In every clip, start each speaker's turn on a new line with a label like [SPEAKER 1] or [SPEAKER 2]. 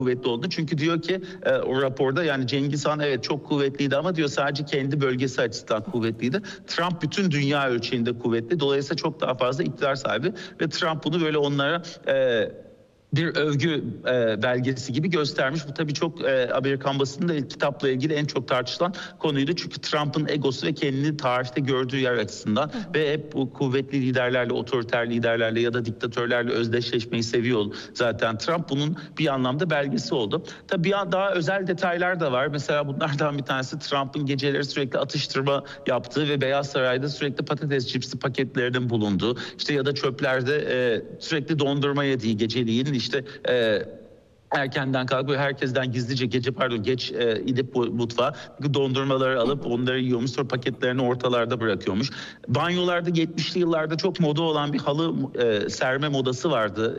[SPEAKER 1] kuvvetli oldu. Çünkü diyor ki o raporda, yani Cengiz Han evet çok kuvvetliydi ama diyor sadece kendi bölgesi açısından kuvvetliydi. Trump bütün dünya ölçeğinde kuvvetli. Dolayısıyla çok daha fazla iktidar sahibi ve Trump bunu böyle onlara bir övgü belgesi gibi göstermiş. Bu tabii çok Amerikan basınında kitapla ilgili en çok tartışılan konuydu. Çünkü Trump'ın egosu ve kendini tarihte gördüğü yer açısından ve hep bu kuvvetli liderlerle, otoriter liderlerle ya da diktatörlerle özdeşleşmeyi seviyor zaten Trump. Bunun bir anlamda belgesi oldu. Tabii daha özel detaylar da var. Mesela bunlardan bir tanesi Trump'ın geceleri sürekli atıştırma yaptığı ve Beyaz Saray'da sürekli patates cipsi paketlerinin bulunduğu, işte ya da çöplerde sürekli dondurma yediği geceliğin, işte erkenden kalkıp herkesten gizlice geç gidip mutfağa dondurmaları alıp onları yiyormuş, sonra paketlerini ortalarda bırakıyormuş. Banyolarda 70'li yıllarda çok moda olan bir halı serme modası vardı.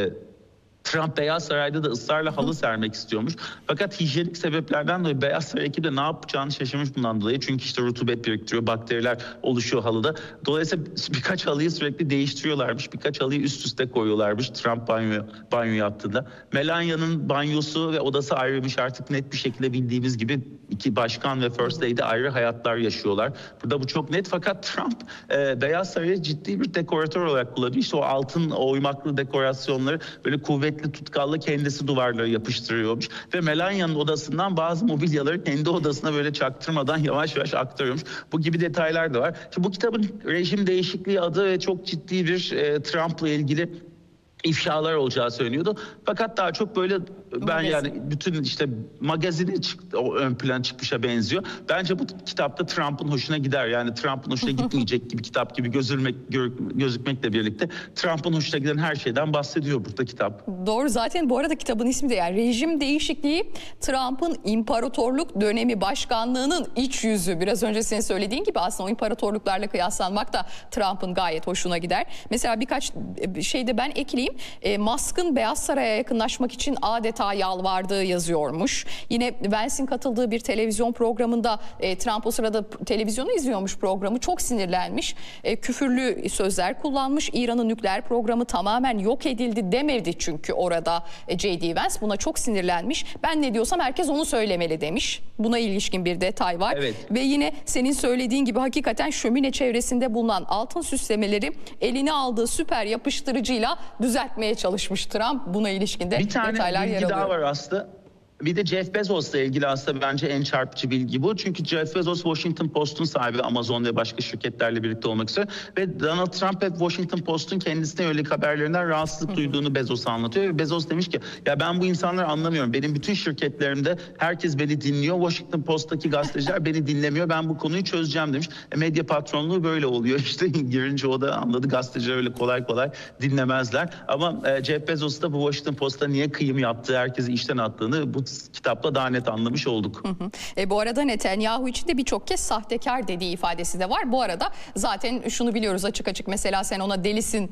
[SPEAKER 1] Trump Beyaz Saray'da da ısrarla halı sermek istiyormuş. Fakat hijyenik sebeplerden dolayı Beyaz Saray ekibi de ne yapacağını şaşırmış bundan dolayı. Çünkü işte rutubet biriktiriyor, bakteriler oluşuyor halıda. Dolayısıyla birkaç halıyı sürekli değiştiriyorlarmış. Birkaç halıyı üst üste koyuyorlarmış Trump banyo yaptığında. Melania'nın banyosu ve odası ayrıymış, artık net bir şekilde bildiğimiz gibi iki başkan ve First Lady ayrı hayatlar yaşıyorlar. Burada bu çok net, fakat Trump Beyaz Saray'ı ciddi bir dekoratör olarak kullanıyor. İşte o altın oymaklı dekorasyonları böyle kuvvetli tutkallı kendisi duvarlara yapıştırıyormuş ve Melania'nın odasından bazı mobilyaları kendi odasına böyle çaktırmadan yavaş yavaş aktarıyormuş. Bu gibi detaylar da var. Şimdi bu kitabın rejim değişikliği adı ve çok ciddi bir Trump'la ilgili ifşalar olacağı söyleniyordu. Fakat daha çok böyle yani bütün işte magazini ön plan çıkmışa benziyor. Bence bu kitapta Trump'ın hoşuna gider. Yani Trump'ın hoşuna gitmeyecek gibi kitap gibi gözükmekle birlikte Trump'ın hoşuna giden her şeyden bahsediyor burada kitap.
[SPEAKER 2] Doğru, zaten bu arada kitabın ismi de yani rejim değişikliği, Trump'ın imparatorluk dönemi başkanlığının iç yüzü. Biraz önce senin söylediğin gibi aslında o imparatorluklarla kıyaslanmak da Trump'ın gayet hoşuna gider. Mesela birkaç şeyde ben ekleyeyim. Musk'ın Beyaz Saray'a yakınlaşmak için adeta yalvardığı yazıyormuş. Yine Vance'in katıldığı bir televizyon programında Trump o sırada televizyonu izliyormuş, programı. Çok sinirlenmiş. Küfürlü sözler kullanmış. İran'ın nükleer programı tamamen yok edildi demedi çünkü orada J.D. Vance. Buna çok sinirlenmiş. Ben ne diyorsam herkes onu söylemeli demiş. Buna ilişkin bir detay var. Evet. Ve yine senin söylediğin gibi hakikaten şömine çevresinde bulunan altın süslemeleri eline aldığı süper yapıştırıcıyla düzeltmeye çalışmış Trump. Buna ilişkin de detaylar yer alıyor.
[SPEAKER 1] Bir tane bilgi daha var aslında. Bir de Jeff Bezos'la ilgili aslında bence en çarpıcı bilgi bu. Çünkü Jeff Bezos Washington Post'un sahibi, Amazon ve başka şirketlerle birlikte olmak üzere. Ve Donald Trump hep Washington Post'un kendisine yönelik haberlerinden rahatsızlık duyduğunu Bezos'a anlatıyor. Ve Bezos demiş ki ya ben bu insanları anlamıyorum. Benim bütün şirketlerimde herkes beni dinliyor. Washington Post'taki gazeteciler beni dinlemiyor. Ben bu konuyu çözeceğim demiş. Medya patronluğu böyle oluyor. İşte girince o da anladı. Gazeteciler öyle kolay kolay dinlemezler. Ama Jeff Bezos da bu Washington Post'ta niye kıyım yaptığı, herkesi işten attığını bu kitapla daha net anlamış olduk.
[SPEAKER 2] Bu arada Netanyahu için de birçok kez sahtekar dediği ifadesi de var. Bu arada zaten şunu biliyoruz açık açık, mesela sen ona delisin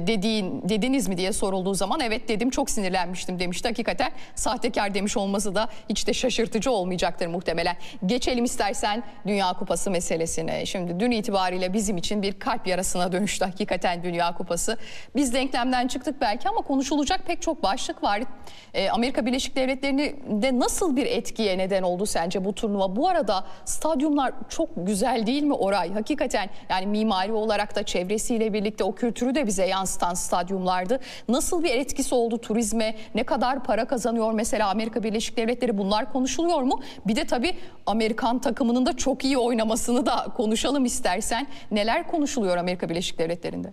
[SPEAKER 2] dediniz mi diye sorulduğu zaman evet dedim, çok sinirlenmiştim demişti. Hakikaten sahtekar demiş olması da hiç de şaşırtıcı olmayacaktır muhtemelen. Geçelim istersen Dünya Kupası meselesine. Şimdi dün itibariyle bizim için bir kalp yarasına dönüştü hakikaten Dünya Kupası. Biz denklemden çıktık belki ama konuşulacak pek çok başlık var. Amerika Birleşik Devletleri'nde nasıl bir etkiye neden oldu sence bu turnuva? Bu arada stadyumlar çok güzel değil mi Oray? Hakikaten yani mimari olarak da çevresiyle birlikte o kültürü de bize yansıtan stadyumlardı. Nasıl bir etkisi oldu turizme? Ne kadar para kazanıyor mesela Amerika Birleşik Devletleri? Bunlar konuşuluyor mu? Bir de tabii Amerikan takımının da çok iyi oynamasını da konuşalım istersen. Neler konuşuluyor Amerika Birleşik Devletleri'nde?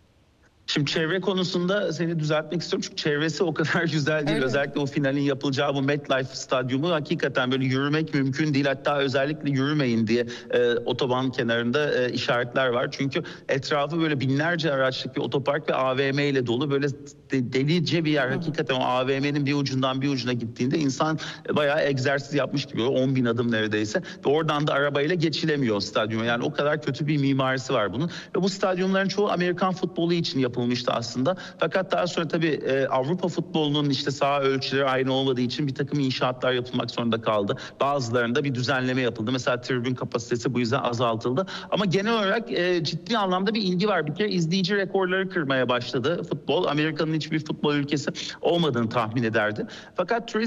[SPEAKER 1] Şimdi çevre konusunda seni düzeltmek istiyorum çünkü çevresi o kadar güzel değil. Evet. Özellikle o finalin yapılacağı bu MetLife stadyumu hakikaten böyle yürümek mümkün değil. Hatta özellikle yürümeyin diye otoban kenarında işaretler var. Çünkü etrafı böyle binlerce araçlık bir otopark ve AVM ile dolu, böyle delice bir yer. Hakikaten o AVM'nin bir ucundan bir ucuna gittiğinde insan bayağı egzersiz yapmış gibi, 10 bin adım neredeyse. Ve oradan da arabayla geçilemiyor stadyuma. Yani o kadar kötü bir mimarisi var bunun. Ve bu stadyumların çoğu Amerikan futbolu için yapılmıştı aslında. Fakat daha sonra tabii Avrupa futbolunun işte saha ölçüleri aynı olmadığı için bir takım inşaatlar yapılmak zorunda kaldı. Bazılarında bir düzenleme yapıldı. Mesela tribün kapasitesi bu yüzden azaltıldı. Ama genel olarak ciddi anlamda bir ilgi var. Bir kere izleyici rekorları kırmaya başladı futbol. Amerika'nın hiçbir futbol ülkesi olmadığını tahmin ederdi. Fakat turizm